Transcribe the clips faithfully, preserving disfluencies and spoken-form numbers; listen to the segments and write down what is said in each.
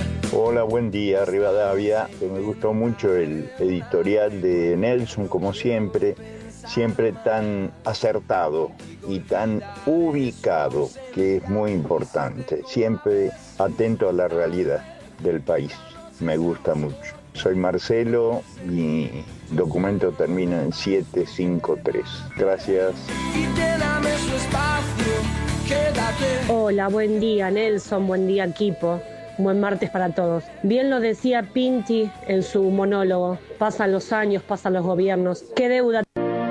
Hola, buen día, Rivadavia. Me gustó mucho el editorial de Nelson, como siempre, siempre tan acertado y tan ubicado, que es muy importante, siempre atento a la realidad del país. Me gusta mucho. Soy Marcelo, mi documento termina en siete cinco tres. Gracias. Hola, buen día Nelson, buen día equipo, buen martes para todos. Bien lo decía Pinti en su monólogo, pasan los años, pasan los gobiernos, qué deuda.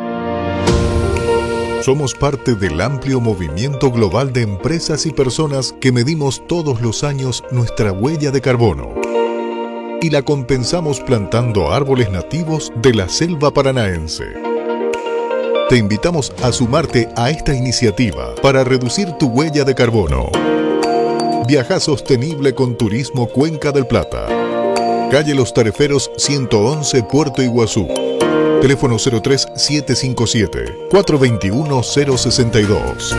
Somos parte del amplio movimiento global de empresas y personas que medimos todos los años nuestra huella de carbono y la compensamos plantando árboles nativos de la selva paranaense. Te invitamos a sumarte a esta iniciativa para reducir tu huella de carbono. Viaja sostenible con Turismo Cuenca del Plata. Calle Los Tareferos ciento once, Puerto Iguazú. Teléfono cero tres siete cinco siete, cuatro dos uno, cero seis dos.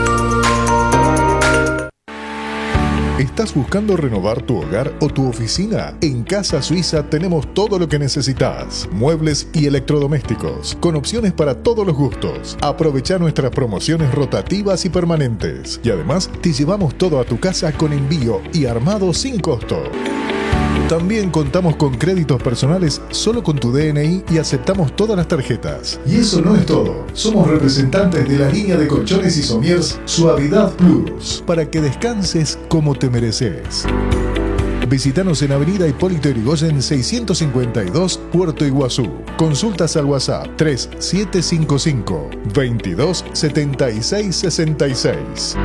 ¿Estás buscando renovar tu hogar o tu oficina? En Casa Suiza tenemos todo lo que necesitas. Muebles y electrodomésticos, con opciones para todos los gustos. Aprovecha nuestras promociones rotativas y permanentes. Y además, te llevamos todo a tu casa con envío y armado sin costo. También contamos con créditos personales solo con tu D N I y aceptamos todas las tarjetas. Y eso no es todo. Somos representantes de la línea de colchones y somiers Suavidad Plus, para que descanses como te mereces. Visítanos en Avenida Hipólito Yrigoyen seiscientos cincuenta y dos, Puerto Iguazú. Consultas al WhatsApp tres siete cinco cinco, veintidós setenta y seis sesenta y seis.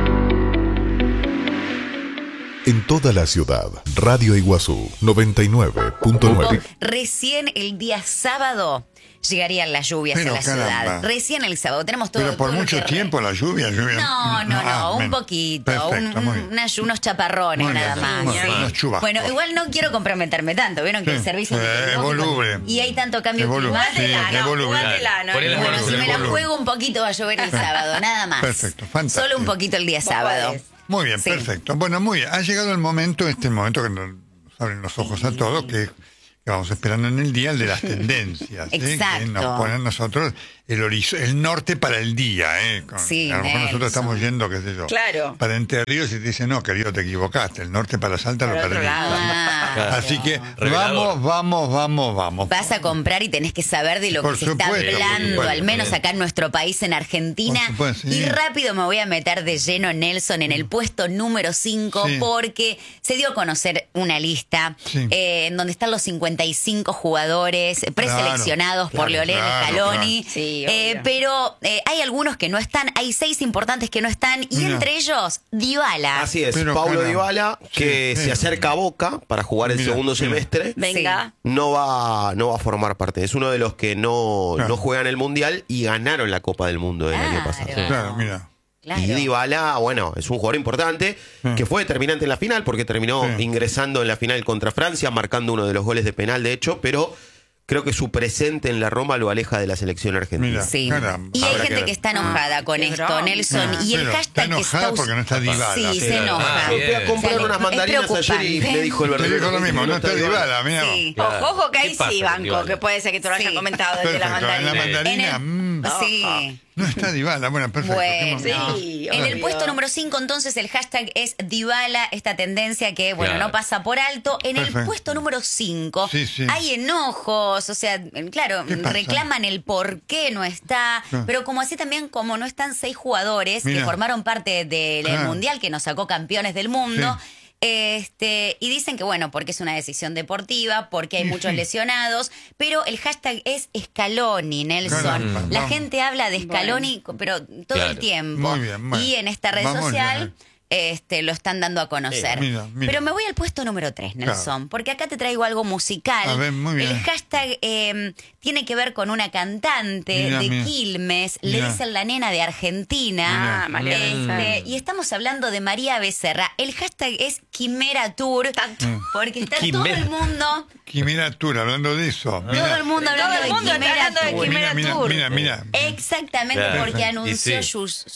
En toda la ciudad, Radio Iguazú noventa y nueve punto nueve. Recién el día sábado llegarían las lluvias Pero en la caramba. ciudad. Recién el sábado. Tenemos todo. Pero por todo mucho que... tiempo la lluvia, lluvia. No, no, no, Ah, un bien. poquito. Perfecto, un, muy bien. unas- unos chaparrones Muy nada bien, más. muy sí. bien, unos chubascos. Bueno, igual no quiero comprometerme tanto. Vieron que Sí. el servicio Eh, meteorológico- voluble. y hay tanto cambio Es voluble, climático. sí, es voluble. Jugátela, ¿no? Ponele Bueno, voluble, si me la voluble. juego un poquito va a llover el sábado, nada más. Perfecto, fantástico. Solo un poquito el día sábado. Muy bien, Sí. perfecto. Bueno, muy bien. Ha llegado el momento, este momento que nos abren los ojos a todos, que, que vamos esperando en el día, el de las tendencias. ¿eh? Exacto. Que nos ponen nosotros el horizo- el norte para el día. ¿eh? Con- Sí, a lo mejor Nelson. nosotros estamos yendo, qué sé yo, Claro. para Entre Ríos y te dicen, no, querido, te equivocaste. El norte para Salta lo Para otro perdiste. lado. Ah. Así que Revelador. vamos, vamos, vamos, vamos. Vas a comprar y tenés que saber de lo Por que se supuesto, está por hablando, supuesto. al menos acá en nuestro país, en Argentina. Por supuesto, sí. Y rápido me voy a meter de lleno, Nelson, en el puesto número cinco, Sí. porque se dio a conocer una lista Sí. eh, en donde están los cincuenta y cinco jugadores preseleccionados por claro, Leonel claro, Scaloni. claro. Sí, Eh, obvio. pero eh, hay algunos que no están, hay seis importantes que no están, y Mira. entre ellos, Dybala. Así es, Pero, Paulo caramba. Dybala, que Sí, se sí. acerca a Boca para jugar el Mira, segundo mira. semestre, Venga. no va no va a formar parte. Es uno de los que no, Claro. no juegan el Mundial y ganaron la Copa del Mundo del año Claro. pasado. Claro, mira. Claro. Y Dybala, bueno, es un jugador importante Sí. que fue determinante en la final porque terminó Sí. ingresando en la final contra Francia, marcando uno de los goles de penal, de hecho, pero creo que su presente en la Roma lo aleja de la selección argentina. Mira. Sí. Caramba. Y hay Habrá que gente ver. que está enojada con qué esto, bronca. Nelson. Ah, y el pero hashtag está que enojada está us- porque no está Dybala. Sí, Sí, se enoja. Ah, fui a comprar O sea, unas es mandarinas ayer y preocupante. me dijo el Te verdadero. digo lo mismo, no está Dybala, mira. Sí. Ojo, ojo, que ahí ¿Qué pasa sí, con banco, Dybala? que puede ser que te lo hayan Sí. comentado desde la Perfecto, en la mandarina. mandarina. En el- mm, Sí. no está Dybala, bueno, perfecto. Bueno, qué momento. Sí, en el obvio. puesto número cinco, entonces, el hashtag es Dybala, esta tendencia que, bueno, Claro. no pasa por alto. En el Perfecto. puesto número cinco Sí, sí. hay enojos, o sea, claro, ¿Qué pasa? reclaman el por qué no está, Claro. pero como así también, como no están seis jugadores que Mira. formaron parte del Claro. Mundial, que nos sacó campeones del mundo. Sí. Este, y dicen que bueno, porque es una decisión deportiva, porque hay Sí, muchos sí. lesionados, pero el hashtag es Scaloni, Nelson. Caramba, La vamos. gente habla de Scaloni, pero todo Claro. el tiempo. Muy bien, bueno. Y en esta red Vamos, social Lionel. este, lo están dando a conocer. Eh, mira, mira. Pero me voy al puesto número tres, Nelson, Claro. porque acá te traigo algo musical. A ver, muy bien. El hashtag eh, tiene que ver con una cantante Mira, de mira. Quilmes, le Mira. dicen la nena de Argentina. Mira. Ah, María Este, Becerra. y estamos hablando de María Becerra. El hashtag es Quimera Tour, porque está todo Quimera. el mundo, Quimera Tour, hablando de eso. todo el mundo hablando Todo el mundo de está Quimera hablando de Tour. Quimera mira, mira, Tour. mira, mira. Exactamente, Claro. porque Y anunció sí. sus,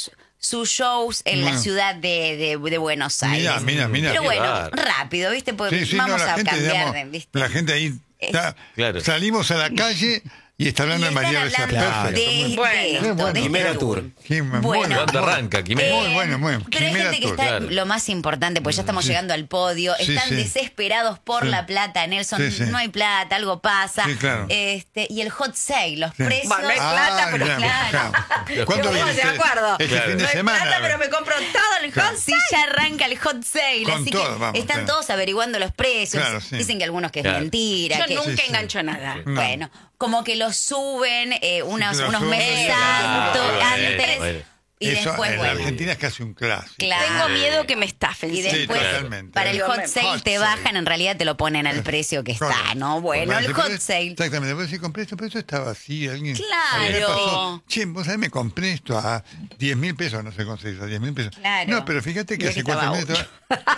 sus shows en Bueno. la ciudad de, de, de Buenos Aires. Mira, mira, mira. Pero Qué bueno, bárbaro. rápido, ¿viste? Pues Sí, sí, vamos no, la a gente, cambiar digamos, de, ¿viste? la gente ahí está- Claro. salimos a la calle y está hablando Y de María están Becerra. hablando Perfecto. de, muy de bueno. esto, Qué bueno. de Quimera este Tour. Qué bueno. Bueno. ¿Cuándo arranca, Quimera? Muy bueno, muy bueno. Pero hay Quimera gente que Tour, está, claro. lo más importante, pues ya estamos Sí. llegando al podio, Sí, están sí. desesperados por Sí. la plata, Nelson, Sí, sí. no hay plata, algo pasa. Sí, claro. Este, y el hot sale, los Sí. precios. Bueno, no hay plata, pero ya, claro. claro. ¿Cuándo Pero viene vamos de este, acuerdo. este Claro. fin de No hay semana? plata, A ver. pero me compro todo el Claro. hot Sí, ya arranca el hot sale, Con así todo, que vamos, están claro. todos averiguando los precios. Claro, sí. Dicen que algunos que es Claro. mentira. Yo que, nunca Sí, sí. engancho nada. No. Bueno, como que los suben eh, unos, que lo unos suben. meses Ah, antes, bueno, antes bueno. y Eso después, en bueno. Argentina es casi un clásico. Claro. Tengo miedo que me estafen. Y Sí, después, totalmente. para el Digo, hot me- sale hot te sale. bajan, en realidad te lo ponen al precio que está, Correcto. ¿no? Bueno, el Pero hot es- sale. Exactamente, después si compré esto, pero esto estaba así. Alguien, Claro. alguien me pasó, che, vos sabés, me compré esto a diez mil pesos, no sé conseguís a diez mil pesos. Claro. No, pero fíjate que Y hace aquí estaba cuatro meses.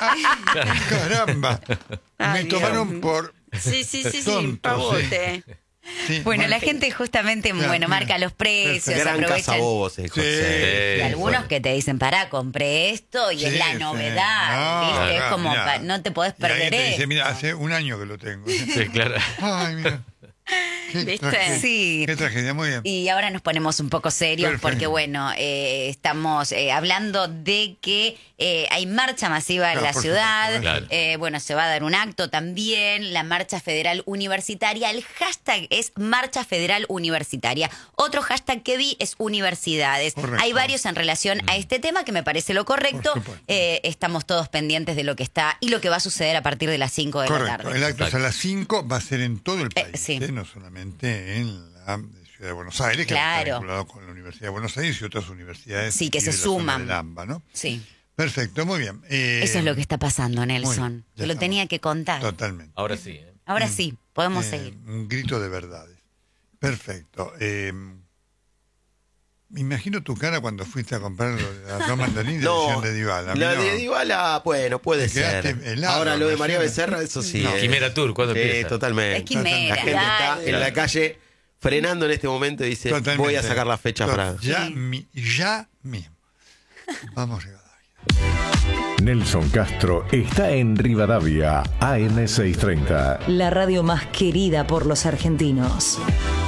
Ah, caramba. Ay, me tomaron Dios. por. Sí, sí, sí, sí, tonto, pavote. Sí, Bueno, la sí. gente justamente, Claro, bueno, mira. marca los precios, Perfecto. Gran aprovechan. cazabobos el hot Sí. sale. Y algunos bueno. que te dicen, pará, compré esto y es Sí, la sí. novedad, No, ¿viste? claro, Es como, mirá. pa- no te podés Y alguien perder te dice, esto. mira, hace un año que lo tengo. Sí, claro. Ay, mira. Qué ¿Viste? tragedia. Sí. Qué tragedia, muy bien. Y ahora nos ponemos un poco serios Perfecto. porque, bueno, eh, estamos eh, hablando de que eh, hay marcha masiva en Claro, la por ciudad. supuesto, claro. Eh, bueno, se va a dar un acto también, la Marcha Federal Universitaria. El hashtag es Marcha Federal Universitaria. Otro hashtag que vi es universidades. Correcto. Hay varios en relación a este tema que me parece lo correcto. Por supuesto. Eh, estamos todos pendientes de lo que está y lo que va a suceder a partir de las cinco de la Correcto. tarde. El acto es a las cinco, va a ser en todo el país, Eh, sí. ¿eh? No solamente en la ciudad de Buenos Aires, que Claro. está vinculado con la Universidad de Buenos Aires y otras universidades. Sí, que y se de la zona suman. del AMBA, ¿no? Sí, Perfecto, muy bien. Eh, eso es lo que está pasando, muy Nelson. bien, ya Te lo estamos. tenía que contar. Totalmente. Ahora sí. ¿eh? Ahora sí, podemos Eh, seguir. Un grito de verdades. Perfecto. Eh, me imagino tu cara cuando fuiste a comprar la Roma Antonini de No, edición de Dybala. A mí la no. de Dybala, bueno, puede Te quedaste ser. helado, Ahora lo de ¿no? María Becerra, eso sí. No. es- Quimera Tour, ¿cuándo sí, empieza? totalmente. Es quimera. La gente está en la calle frenando en este momento y dice, Totalmente. voy a sacar la fecha To- para... Ya, mi- ya mismo. Vamos, Rivadavia. Nelson Castro está en Rivadavia, A M seiscientos treinta. La radio más querida por los argentinos.